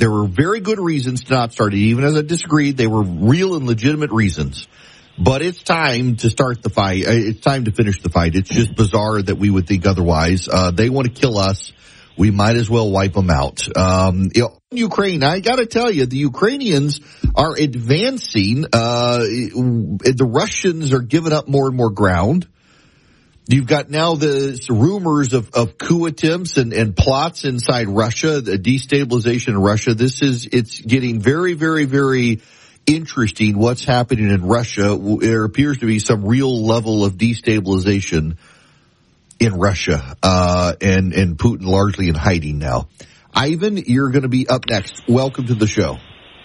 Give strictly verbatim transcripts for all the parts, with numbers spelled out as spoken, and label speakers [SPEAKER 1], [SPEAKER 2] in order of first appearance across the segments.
[SPEAKER 1] There were very good reasons to not start it. Even as I disagreed, they were real and legitimate reasons. But it's time to start the fight. It's time to finish the fight. It's just bizarre that we would think otherwise. Uh, they want to kill us. We might as well wipe them out. Um, you know, Ukraine, I got to tell you, the Ukrainians are advancing. Uh, the Russians are giving up more and more ground. You've got now the rumors of, of coup attempts and, and plots inside Russia, the destabilization in Russia. This is, it's getting very, very, very interesting what's happening in Russia. There appears to be some real level of destabilization in Russia, uh, and, and Putin largely in hiding now. Ivan, you're going to be up next. Welcome to the show.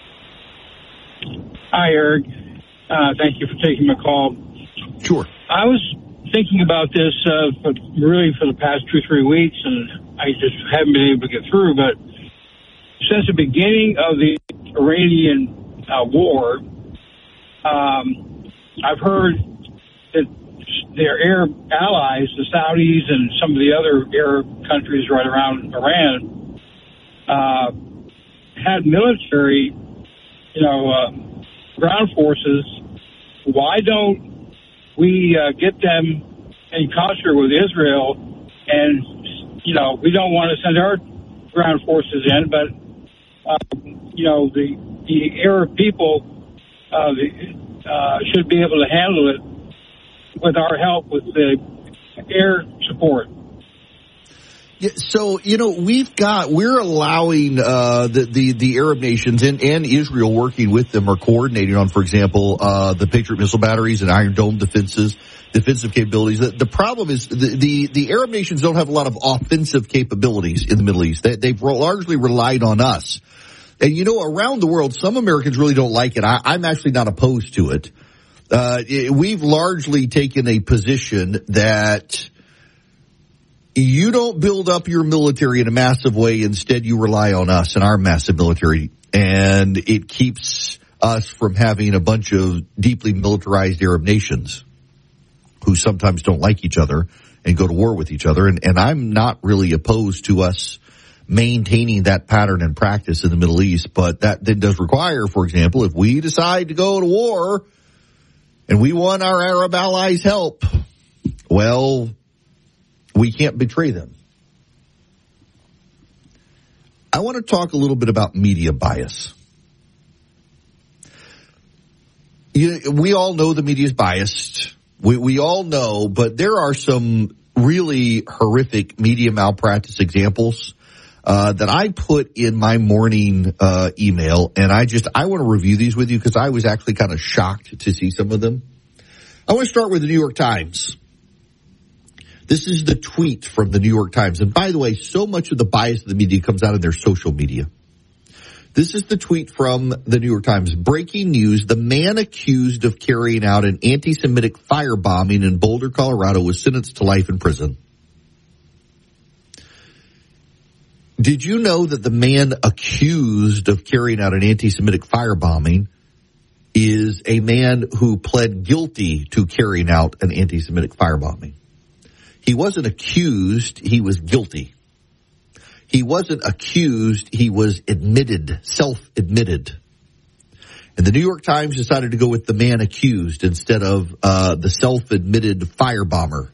[SPEAKER 2] Hi, Eric. Uh, thank you for taking my call.
[SPEAKER 1] Sure.
[SPEAKER 2] I was thinking about this, uh, for, really for the past two, three weeks, and I just haven't been able to get through, but since the beginning of the Iranian uh, war, um, I've heard that their Arab allies, the Saudis and some of the other Arab countries right around Iran, uh, had military, you know, uh, ground forces. Why don't we uh, get them in concert with Israel? And, you know, we don't want to send our ground forces in, but, uh, you know, the, the Arab people uh, the, uh, should be able to handle it with our help with the air support.
[SPEAKER 1] Yeah, so, you know, we've got, we're allowing uh, the, the, the Arab nations and, and Israel working with them are coordinating on, for example, uh, the Patriot missile batteries and Iron Dome defenses, defensive capabilities. The, the problem is the, the, the Arab nations don't have a lot of offensive capabilities in the Middle East. They, they've largely relied on us. And, you know, around the world, some Americans really don't like it. I, I'm actually not opposed to it. Uh, we've largely taken a position that you don't build up your military in a massive way. Instead, you rely on us and our massive military. And it keeps us from having a bunch of deeply militarized Arab nations who sometimes don't like each other and go to war with each other. And, and I'm not really opposed to us maintaining that pattern and practice in the Middle East. But that then does require, for example, if we decide to go to war and we want our Arab allies' help, well, we can't betray them. I want to talk a little bit about media bias. You, we all know the media is biased. We, we all know, but there are some really horrific media malpractice examples uh, that I put in my morning uh, email, and I just I want to review these with you because I was actually kind of shocked to see some of them. I want to start with the New York Times. This is the tweet from the New York Times. And by the way, so much of the bias of the media comes out of their social media. This is the tweet from the New York Times. Breaking news, the man accused of carrying out an anti-Semitic firebombing in Boulder, Colorado was sentenced to life in prison. Did you know that the man accused of carrying out an anti-Semitic firebombing is a man who pled guilty to carrying out an anti-Semitic firebombing? He wasn't accused, he was guilty. He wasn't accused, he was admitted, self-admitted. And the New York Times decided to go with the man accused instead of uh, the self-admitted firebomber.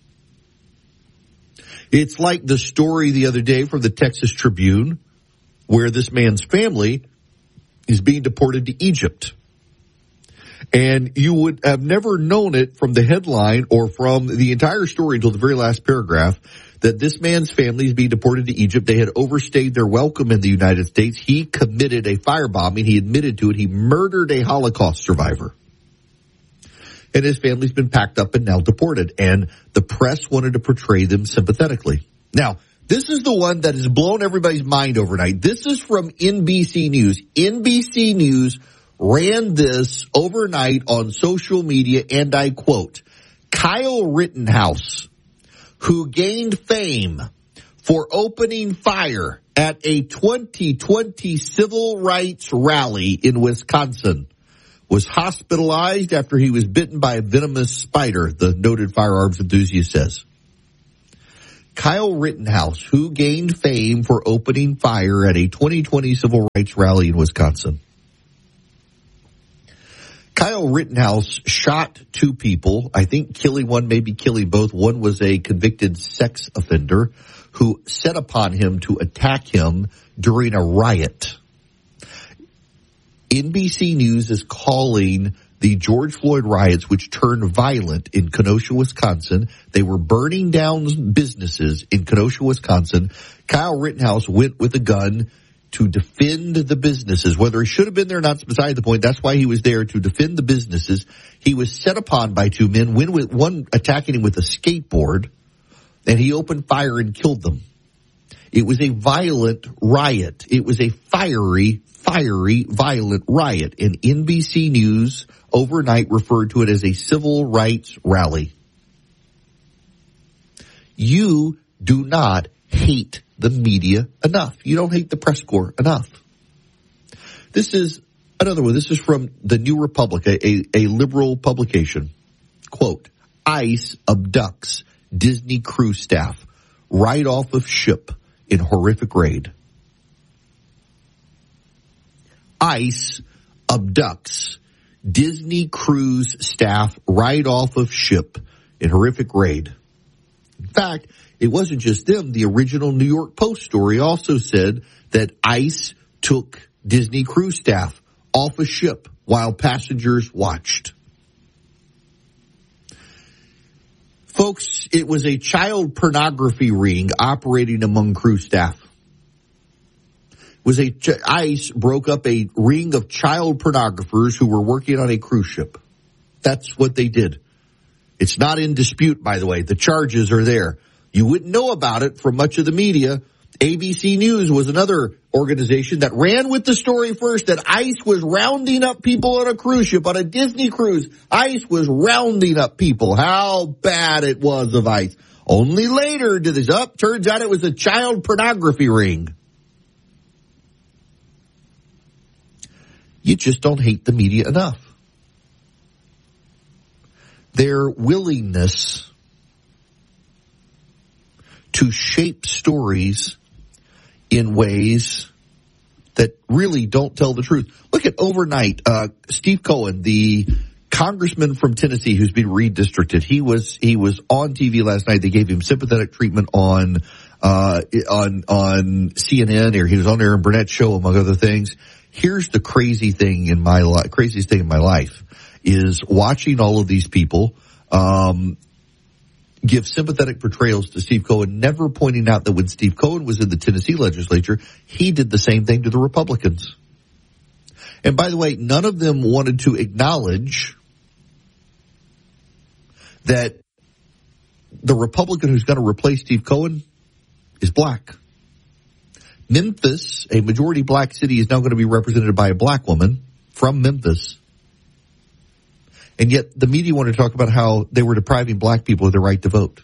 [SPEAKER 1] It's like the story the other day from the Texas Tribune where this man's family is being deported to Egypt. And you would have never known it from the headline or from the entire story until the very last paragraph that this man's family is being deported to Egypt. They had overstayed their welcome in the United States. He committed a firebombing. He admitted to it. He murdered a Holocaust survivor. And his family's been packed up and now deported. And the press wanted to portray them sympathetically. Now, this is the one that has blown everybody's mind overnight. This is from N B C News. N B C News ran this overnight on social media, and I quote, Kyle Rittenhouse, who gained fame for opening fire at a twenty twenty civil rights rally in Wisconsin, was hospitalized after he was bitten by a venomous spider, the noted firearms enthusiast says. Kyle Rittenhouse, who gained fame for opening fire at a twenty twenty civil rights rally in Wisconsin. Kyle Rittenhouse shot two people, I think killing one, maybe killing both. One was a convicted sex offender who set upon him to attack him during a riot. N B C News is calling the George Floyd riots, which turned violent in Kenosha, Wisconsin. They were burning down businesses in Kenosha, Wisconsin. Kyle Rittenhouse went with a gun to defend the businesses. Whether he should have been there or not is beside the point. That's why he was there, to defend the businesses. He was set upon by two men, one attacking him with a skateboard, and he opened fire and killed them. It was a violent riot. It was a fiery, fiery, violent riot. And N B C News overnight referred to it as a civil rights rally. You do not hate the media enough. You don't hate the press corps enough. This is another one. This is from the New Republic, a, a, a liberal publication. Quote, ICE abducts Disney cruise staff right off of ship in horrific raid. ICE abducts Disney cruise staff right off of ship in horrific raid. In fact, it wasn't just them. The original New York Post story also said that ICE took Disney cruise staff off a ship while passengers watched. Folks, it was a child pornography ring operating among cruise staff. It was a ICE broke up a ring of child pornographers who were working on a cruise ship. That's what they did. It's not in dispute, by the way. The charges are there. You wouldn't know about it from much of the media. A B C News was another organization that ran with the story first, that ICE was rounding up people on a cruise ship, on a Disney cruise. ICE was rounding up people. How bad it was of ICE. Only later did this up. Turns out it was a child pornography ring. You just don't hate the media enough. Their willingness to shape stories in ways that really don't tell the truth. Look at overnight, uh, Steve Cohen, the congressman from Tennessee who's been redistricted. He was, he was on T V last night. They gave him sympathetic treatment on, uh, on, on C N N, or he was on Aaron Burnett's show, among other things. Here's the crazy thing in my life, craziest thing in my life is watching all of these people, um, give sympathetic portrayals to Steve Cohen, never pointing out that when Steve Cohen was in the Tennessee legislature, he did the same thing to the Republicans. And by the way, none of them wanted to acknowledge that the Republican who's going to replace Steve Cohen is black. Memphis, a majority black city, is now going to be represented by a black woman from Memphis. And yet the media wanted to talk about how they were depriving black people of their right to vote.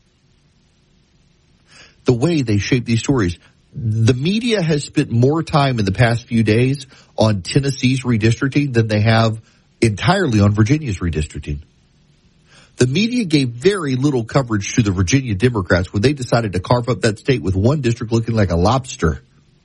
[SPEAKER 1] The way they shape these stories. The media has spent more time in the past few days on Tennessee's redistricting than they have entirely on Virginia's redistricting. The media gave very little coverage to the Virginia Democrats when they decided to carve up that state with one district looking like a lobster.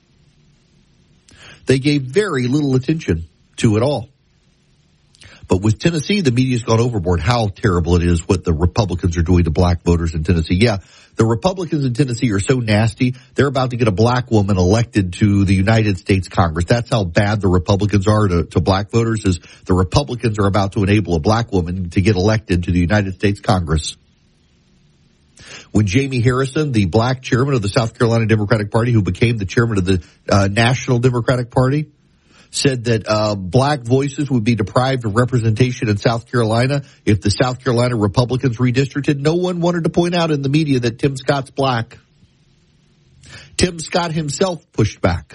[SPEAKER 1] They gave very little attention to it all. But with Tennessee, the media's gone overboard. How terrible it is what the Republicans are doing to black voters in Tennessee. Yeah, the Republicans in Tennessee are so nasty, they're about to get a black woman elected to the United States Congress. That's how bad the Republicans are to, to black voters, is the Republicans are about to enable a black woman to get elected to the United States Congress. When Jamie Harrison, the black chairman of the South Carolina Democratic Party, who became the chairman of the uh, National Democratic Party, said that uh, black voices would be deprived of representation in South Carolina if the South Carolina Republicans redistricted, no one wanted to point out in the media that Tim Scott's black. Tim Scott himself pushed back.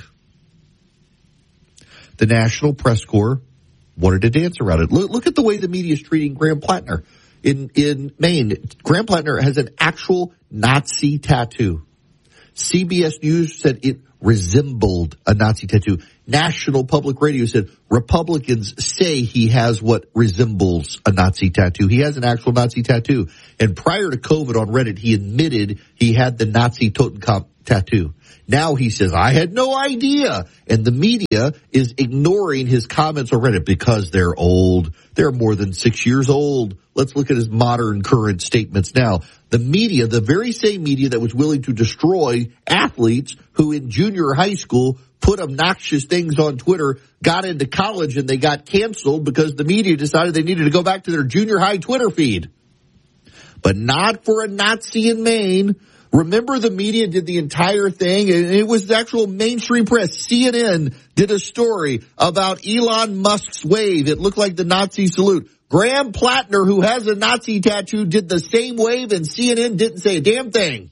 [SPEAKER 1] The National Press Corps wanted to dance around it. Look, look at the way the media is treating Graham Plattner in, in Maine. Graham Plattner has an actual Nazi tattoo. C B S News said it resembled a Nazi tattoo. National Public Radio said Republicans say he has what resembles a Nazi tattoo. He has an actual Nazi tattoo. And prior to COVID on Reddit, he admitted he had the Nazi Totenkopf tattoo. Now he says, I had no idea. And the media is ignoring his comments on Reddit because they're old. They're more than six years old. Let's look at his modern current statements now. The media, the very same media that was willing to destroy athletes who in junior high school put obnoxious things on Twitter, got into college and they got canceled because the media decided they needed to go back to their junior high Twitter feed. But not for a Nazi in Maine. Remember, the media did the entire thing, and it was the actual mainstream press. C N N did a story about Elon Musk's wave. It looked like the Nazi salute. Graham Plattner, who has a Nazi tattoo, did the same wave, and C N N didn't say a damn thing.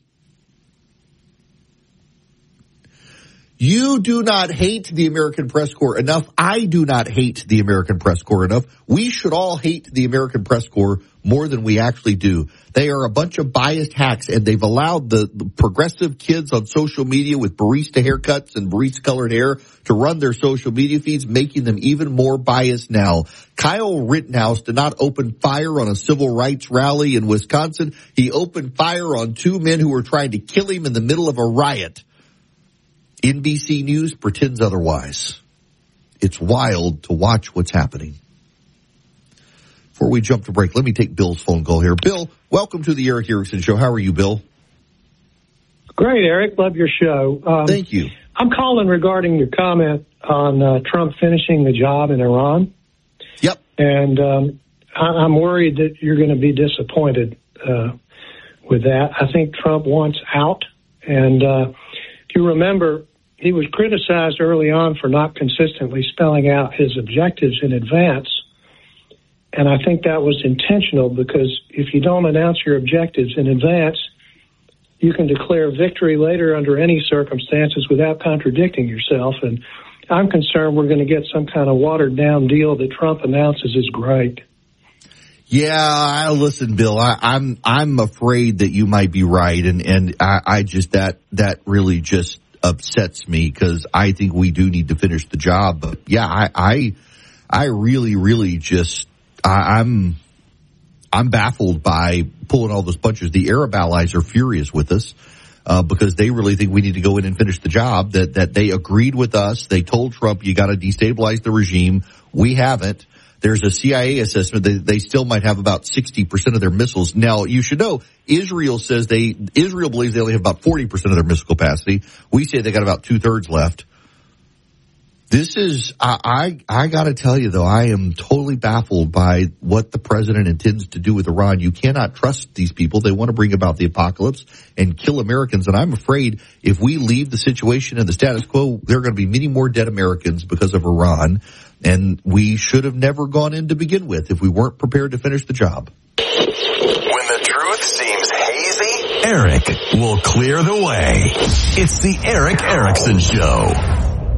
[SPEAKER 1] You do not hate the American Press Corps enough. I do not hate the American Press Corps enough. We should all hate the American Press Corps more than we actually do. They are a bunch of biased hacks, and they've allowed the, the progressive kids on social media with barista haircuts and barista-colored hair to run their social media feeds, making them even more biased now. Kyle Rittenhouse did not open fire on a civil rights rally in Wisconsin. He opened fire on two men who were trying to kill him in the middle of a riot. N B C News pretends otherwise. It's wild to watch what's happening. Before we jump to break, let me take Bill's phone call here. Bill, welcome to the Eric Erickson Show. How are you, Bill?
[SPEAKER 3] Great, Eric. Love your show. Um,
[SPEAKER 1] Thank you.
[SPEAKER 3] I'm calling regarding your comment on uh, Trump finishing the job in Iran.
[SPEAKER 1] Yep.
[SPEAKER 3] And um, I- I'm worried that you're going to be disappointed uh, with that. I think Trump wants out. And uh, if you remember, he was criticized early on for not consistently spelling out his objectives in advance. And I think that was intentional, because if you don't announce your objectives in advance, you can declare victory later under any circumstances without contradicting yourself. And I'm concerned we're going to get some kind of watered down deal that Trump announces is great.
[SPEAKER 1] Yeah, I, listen, Bill, I, I'm I'm afraid that you might be right, and and I, I just that that really just upsets me, because I think we do need to finish the job. But yeah, I I, I really really just I, I'm I'm baffled by pulling all those punches. The Arab allies are furious with us uh, because they really think we need to go in and finish the job. That that they agreed with us. They told Trump, you got to destabilize the regime. We haven't. There's a C I A assessment that they still might have about sixty percent of their missiles. Now, you should know, Israel says they, Israel believes they only have about forty percent of their missile capacity. We say they got about two thirds left. This is, I, I, I gotta tell you though, I am totally baffled by what the president intends to do with Iran. You cannot trust these people. They want to bring about the apocalypse and kill Americans. And I'm afraid if we leave the situation in the status quo, there are going to be many more dead Americans because of Iran. And we should have never gone in to begin with if we weren't prepared to finish the job.
[SPEAKER 4] When the truth seems hazy, Eric will clear the way. It's the Eric Erickson Show.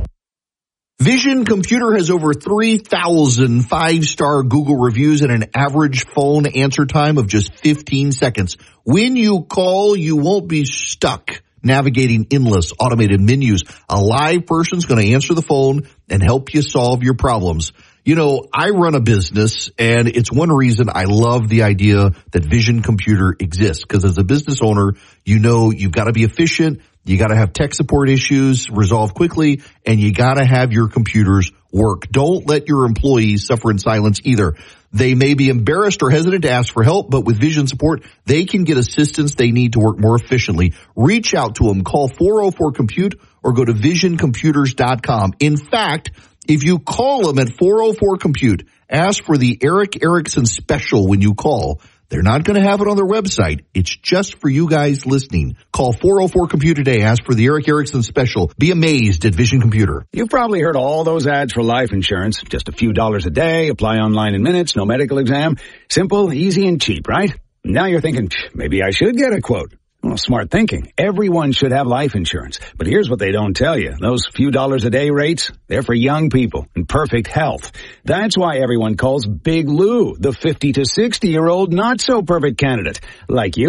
[SPEAKER 1] Vision Computer has over three thousand five-star Google reviews and an average phone answer time of just fifteen seconds. When you call, you won't be stuck navigating endless automated menus. A live person's going to answer the phone and help you solve your problems. You know, I run a business, and it's one reason I love the idea that Vision Computer exists, because as a business owner, you know you've got to be efficient, you got to have tech support issues resolved quickly, and you got to have your computers work. Don't let your employees suffer in silence either. They may be embarrassed or hesitant to ask for help, but with Vision support, they can get assistance they need to work more efficiently. Reach out to them. Call four oh four compute or go to vision computers dot com. In fact, if you call them at four oh four compute, ask for the Eric Erickson special when you call. They're not going to have it on their website. It's just for you guys listening. Call four oh four compute today. Ask for the Eric Erickson special. Be amazed at Vision Computer.
[SPEAKER 5] You've probably heard all those ads for life insurance. Just a few dollars a day, apply online in minutes, no medical exam. Simple, easy, and cheap, right? Now you're thinking, maybe I should get a quote. Well, smart thinking. Everyone should have life insurance. But here's what they don't tell you. Those few dollars a day rates, they're for young people in perfect health. That's why everyone calls Big Lou the fifty to sixty-year-old not-so-perfect candidate, like you.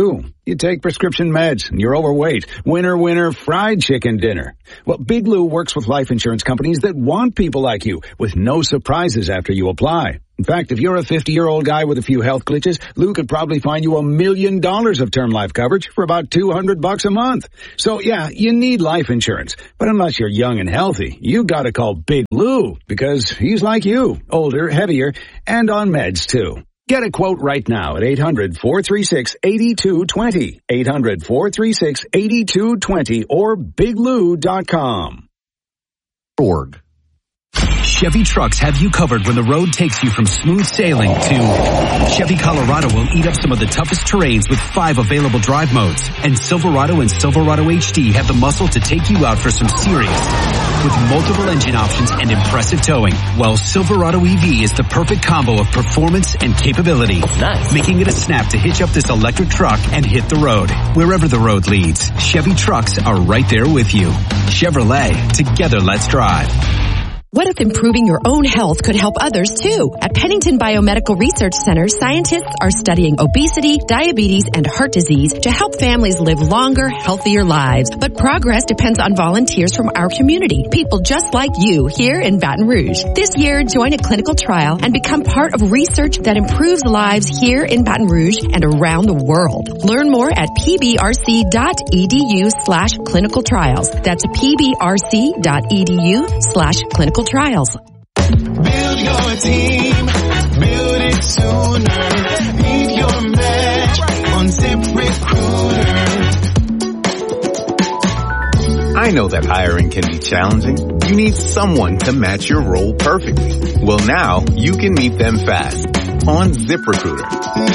[SPEAKER 5] You take prescription meds and you're overweight. Winner, winner, fried chicken dinner. Well, Big Lou works with life insurance companies that want people like you with no surprises after you apply. In fact, if you're a fifty-year-old guy with a few health glitches, Lou could probably find you a million dollars of term life coverage for about two hundred bucks a month. So yeah, you need life insurance. But unless you're young and healthy, you gotta call Big Lou because he's like you, older, heavier, and on meds too. Get a quote right now at eight hundred, four three six, eight two two zero, eight hundred, four three six, eight two two zero, or big lou dot com.
[SPEAKER 1] Org.
[SPEAKER 6] Chevy trucks have you covered when the road takes you from smooth sailing to Chevy Colorado will eat up some of the toughest terrains with five available drive modes. And Silverado and Silverado H D have the muscle to take you out for some serious with multiple engine options and impressive towing. While Silverado E V is the perfect combo of performance and capability. Nice. Making it a snap to hitch up this electric truck and hit the road. Wherever the road leads, Chevy trucks are right there with you. Chevrolet, together let's drive.
[SPEAKER 7] What if improving your own health could help others too? At Pennington Biomedical Research Center, scientists are studying obesity, diabetes, and heart disease to help families live longer, healthier lives. But progress depends on volunteers from our community, people just like you here in Baton Rouge. This year, join a clinical trial and become part of research that improves lives here in Baton Rouge and around the world. Learn more at pbrc.edu slash clinical trials. That's pbrc.edu slash clinical trials.
[SPEAKER 8] Build your team, build it sooner. Need your match on ZipRecruiter.
[SPEAKER 9] I know that hiring can be challenging. You need someone to match your role perfectly. Well, now you can meet them fast on ZipRecruiter.